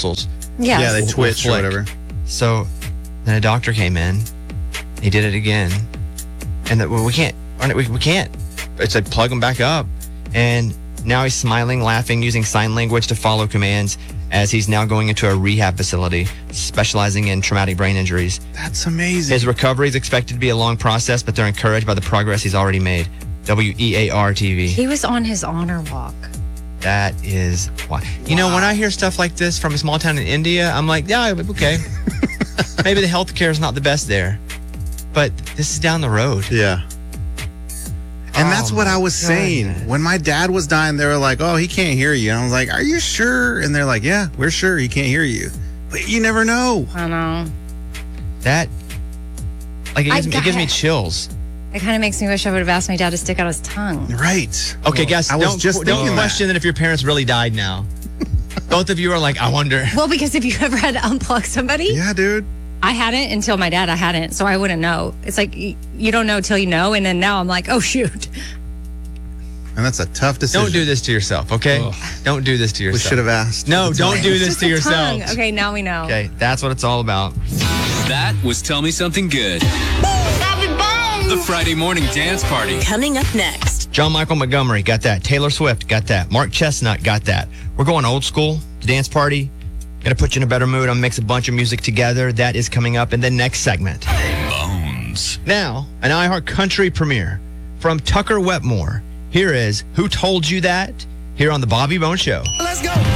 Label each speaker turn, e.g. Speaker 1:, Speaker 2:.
Speaker 1: muscles.
Speaker 2: Yes.
Speaker 3: Yeah, they twitch or
Speaker 1: flick.
Speaker 3: whatever.
Speaker 1: So then a doctor came in. He did it again. And we can't. We can't. It's like plug him back up. And now he's smiling, laughing, using sign language to follow commands as he's now going into a rehab facility specializing in traumatic brain injuries.
Speaker 3: That's amazing.
Speaker 1: His recovery is expected to be a long process, but they're encouraged by the progress he's already made. WEAR TV.
Speaker 2: He was on his honor walk.
Speaker 1: That is why. You know, when I hear stuff like this from a small town in India, I'm like, yeah, okay. Maybe the healthcare is not the best there, but this is down the road.
Speaker 3: Yeah. And that's what I was
Speaker 1: goodness.
Speaker 3: saying. When my dad was dying, they were like, oh, he can't hear you. And I was like, are you sure? And they're like, yeah, we're sure he can't hear you. But you never know.
Speaker 2: I know.
Speaker 1: That, like, it gives me chills.
Speaker 2: It kind of makes me wish I would have asked my dad to stick out his tongue.
Speaker 3: Right.
Speaker 1: Okay, guys,
Speaker 3: I was
Speaker 1: don't
Speaker 3: just thinking that.
Speaker 1: question that if your parents really died now. Both of you are like, I wonder.
Speaker 2: Well, because if you ever had to unplug somebody,
Speaker 3: Yeah, dude.
Speaker 2: I hadn't until my dad. I hadn't, so I wouldn't know. It's like you don't know till you know, and then now I'm like, oh shoot.
Speaker 3: And that's a tough decision.
Speaker 1: Don't do this to yourself, okay? Don't do this to
Speaker 3: We
Speaker 1: yourself.
Speaker 3: should have asked.
Speaker 1: No, don't do this
Speaker 2: Just
Speaker 1: to
Speaker 2: a
Speaker 1: yourself.
Speaker 2: tongue. Okay, now we know.
Speaker 1: Okay, that's what it's all about.
Speaker 4: That was Tell Me Something Good. The Friday morning dance party.
Speaker 5: Coming up next.
Speaker 1: John Michael Montgomery, got that. Taylor Swift, got that. Mark Chestnut, got that. We're going old school, the dance party. Gonna put you in a better mood. I'm gonna mix a bunch of music together. That is coming up in the next segment.
Speaker 4: Bones.
Speaker 1: Now, an iHeart Country premiere from Tucker Wetmore. Here is Who Told You That? Here on the Bobby Bones Show.
Speaker 4: Let's go.